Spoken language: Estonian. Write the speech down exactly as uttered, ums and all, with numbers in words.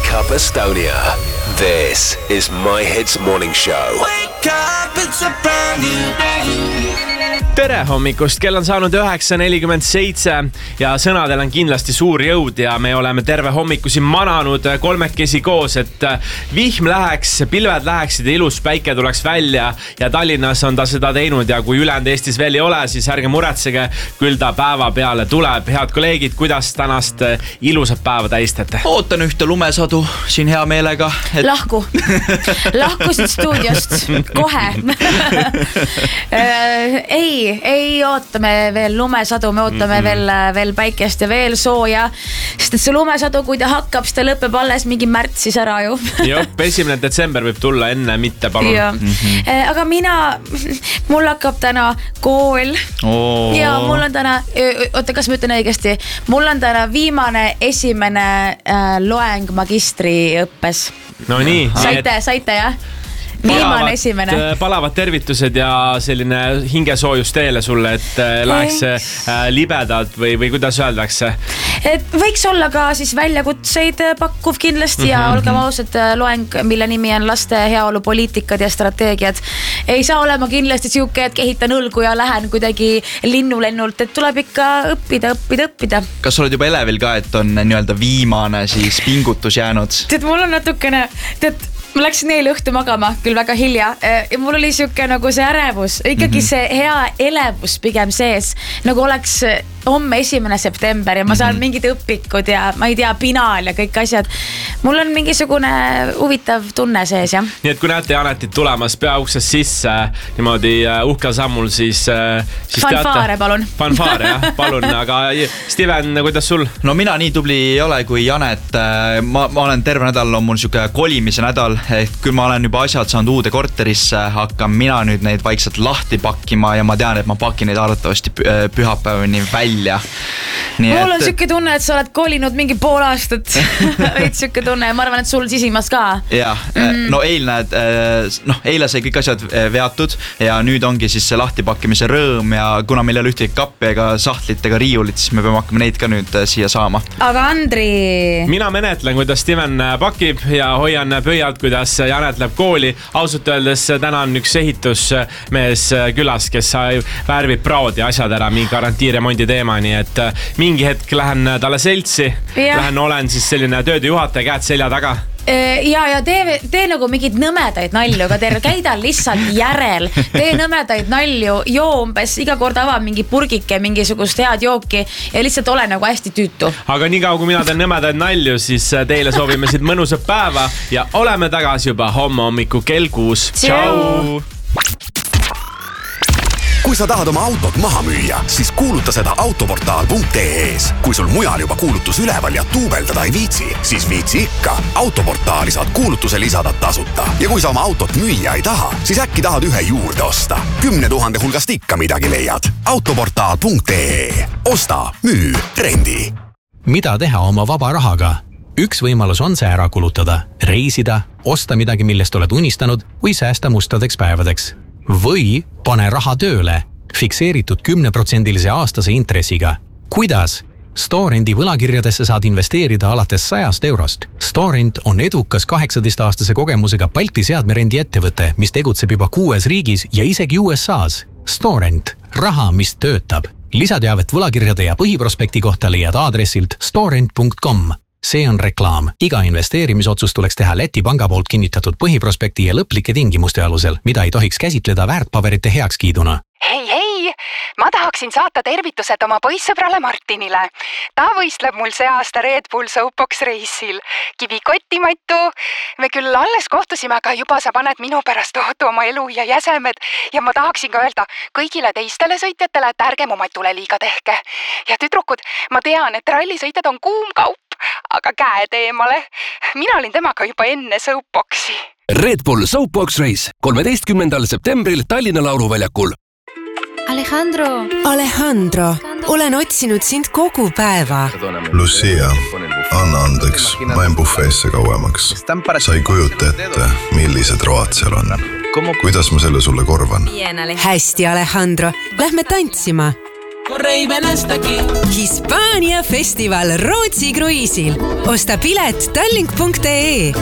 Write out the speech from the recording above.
Wake Up Estonia. This is My Hits Morning Show. Wake up, it's a brand new day. Tere hommikust, kell on saanud üheksa nelikümmend seitse ja sõnadel on kindlasti suur jõud ja me oleme terve hommikusi mananud kolmekesi koos, et vihm läheks, pilved läheksid ja ilus päike tuleks välja ja Tallinnas on ta seda teinud ja kui ülejäänud Eestis veel ei ole, siis ärge muretsege, küll ta päeva peale tuleb. Head kolleegid, kuidas tänast ilusat päeva tähistate? Ootan ühte lumesadu siin hea meelega. Et... Lahku. Lahkusid stuudiost. Kohe. ei, ei oota me veel lumesadu, me ootame mm-hmm. veel, veel päikest ja veel sooja, sest et see lumesadu, kui ta hakkab, siis ta lõpeb alles mingi märtsis ära ju. Jop, esimene detsember võib tulla enne, mitte palun. Mm-hmm. Aga mina, mul hakkab täna kool oh. ja mul on täna, oota, kas ma ütlen õigesti, mul on täna viimane esimene äh, loeng magistriõppes. No nii. Saite, saite jah? Viimane esimene. Palavad tervitused ja selline hingesoojus teele sulle, et läheks libedad või, või kuidas öeldakse? Et võiks olla ka siis väljakutseid pakkuv kindlasti ja mm-hmm. olgem ausad, loeng, mille nimi on laste heaolu poliitikad ja strateegiad. Ei saa olema kindlasti siuke, et kehitan õlgu ja lähen kuidagi linnulennult, et tuleb ikka õppida, õppida, õppida. Kas oled juba elevil ka, et on nii-öelda viimane siis pingutus jäänud? Tead, mul on natukene, tead, ma läksin eile õhtu magama, küll väga hilja ja mul oli siuke nagu see ärevus, ikkagi mm-hmm. see hea elevus pigem sees, nagu oleks homme esimene september ja ma saan mm-hmm. mingid õpikud ja ma ei tea, pinaal ja kõik asjad. Mul on mingisugune huvitav tunne sees, jah. Nii et kui näete Janetit tulemas pea uksest sisse niimoodi uhkel sammul, siis, siis fanfaare, teate... palun. Fanfaare, jah, palun. Aga Steven, kuidas sul? No mina nii tubli ei ole kui Janet. Ma, ma olen terve nädal, on mul siuke kolimise nädal, et küll ma olen juba asjad saanud uude korterisse, hakkan mina nüüd neid vaikselt lahti pakkima ja ma tean, et ma pakin neid arvatavasti pühapäevani välja. Nii mul on et... siuke tunne, et sa oled kolinud mingi pool aastat. Veid siuke tunne ja ma arvan, et sul sisimas ka. Ja, mm. no eilne, noh, eile sai kõik asjad veatud ja nüüd ongi siis see lahtipakkimise rõõm ja kuna meil ei ole ühtegi kappi ega sahtlit ega riiulit, siis me peame hakkama neid ka nüüd siia saama. Aga Andri... Mina menetlen, kuidas Steven pakib ja hoian pöialt, kuidas Janet läheb kooli. Ausalt öeldes täna on üks ehitusmees külas, kes värvib praod ja asjad ära mingi garantiiremondi teema, nii et mingi hetk lähen talle seltsi, ja. Lähen olen siis selline töödejuhataja, käed selja taga. Ja, ja tee, tee nagu mingid nõmedaid nalju, aga tee käida lihtsalt järel, tee nõmedaid nalju, joo umbes iga kord ava mingi purgike, mingisugust head jooki ja lihtsalt ole nagu hästi tüütu. Aga nii kaua, kui mina teen nõmedaid nalju, siis teile soovime siit mõnusat päeva ja oleme tagasi juba homme hommiku kell kuus. Tšau! Kui sa tahad oma autot maha müüa, siis kuuluta seda autoportaal punkt ee-s. Kui sul mujal juba kuulutus üleval ja tuubeldada ei viitsi, siis viitsi ikka. Autoportaali saad kuulutuse lisada tasuta. Ja kui sa oma autot müüa ei taha, siis äkki tahad ühe juurde osta. Kümne tuhande hulgast ikka midagi leiad. autoportaal punkt ee. Osta, müü, rendi. Mida teha oma vaba rahaga? Üks võimalus on see ära kulutada, reisida, osta midagi, millest oled unistanud või säästa mustadeks päevadeks. Või pane raha tööle, fikseeritud kümneprotsendilise aastase intressiga. Kuidas? Storendi võlakirjadesse saad investeerida alates sajast eurost. Storend on edukas kaheksateist-aastase kogemusega Balti seadmerendi ettevõte, mis tegutseb juba kuues riigis ja isegi U S A-s. Storend, raha, mis töötab. Lisateavet võlakirjade ja põhiprospekti kohta leiad aadressilt storend punkt com. See on reklaam. Iga investeerimisotsus tuleks teha Läti panga poolt kinnitatud põhiprospekti ja lõplike tingimuste alusel, mida ei tohiks käsitleda väärtpaberite heakskiiduna. Hei, hei! Ma tahaksin saata tervitused oma poissõbrale Martinile. Ta võistleb mul see aasta Red Bull Soapbox reisil. Kivi kotimattu. Me küll alles kohtusime, aga juba sa paned minu pärast tohutu oma elu ja jäsemed. Ja ma tahaksin ka öelda kõigile teistele sõitjatele, et ärgem oma tule liiga tehke. Ja tüdrukud, ma tean, et rallisõitjad on kuum kaup, aga käed eemale. Mina olin temaga juba enne Soapboxi. Red Bull Soapbox Race kolmeteistkümnendal septembril Tallinna lauluväljakul. Alejandro. Alejandro, olen otsinud sind kogu päeva. Lucia, anna andeks, ma en bufeesse kauemaks. Sa ei kujuta ette, millised road seal on. Kuidas ma selle sulle korvan? Hästi, Alejandro. Lähme tantsima. vorrei venestagi. Hispaania festival Rootsi kruiisil. Osta pilet tallink punkt ee.